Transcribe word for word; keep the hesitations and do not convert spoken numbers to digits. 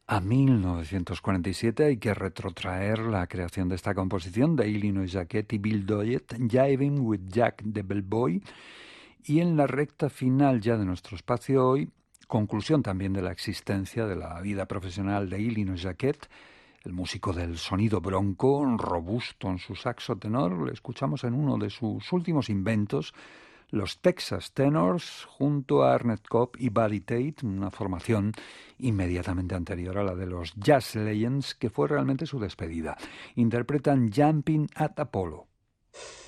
A mil novecientos cuarenta y siete hay que retrotraer la creación de esta composición de Illinois Jacquet y Bill Doyett, Jiving with Jack the Bellboy, y en la recta final ya de nuestro espacio hoy, conclusión también de la existencia de la vida profesional de Illinois Jacquet, el músico del sonido bronco, robusto en su saxo tenor, le escuchamos en uno de sus últimos inventos, los Texas Tenors, junto a Arnett Cobb y Buddy Tate, una formación inmediatamente anterior a la de los Jazz Legends, que fue realmente su despedida. Interpretan Jumping at Apollo.